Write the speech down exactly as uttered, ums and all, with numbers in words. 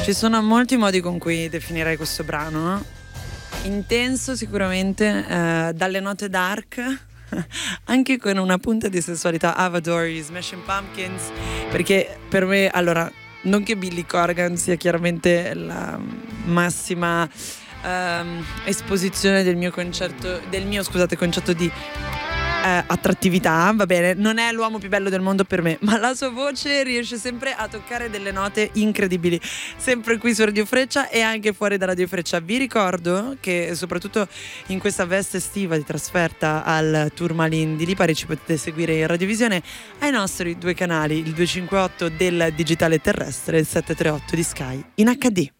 Ci sono molti modi con cui definirei questo brano, no? Intenso sicuramente, eh, dalle note dark, anche con una punta di sensualità. Avador, gli Smashing Pumpkins, perché per me, allora, non che Billy Corgan sia chiaramente la massima ehm, esposizione del mio concerto, del mio, scusate, concetto di Eh, attrattività, va bene, non è l'uomo più bello del mondo per me, ma la sua voce riesce sempre a toccare delle note incredibili, sempre qui su Radio Freccia e anche fuori da Radio Freccia. Vi ricordo che soprattutto in questa veste estiva di trasferta al Tourmaline di Lipari ci potete seguire in radiovisione ai nostri due canali, il duecentocinquantotto del digitale terrestre e il settecentotrentotto di Sky in acca di.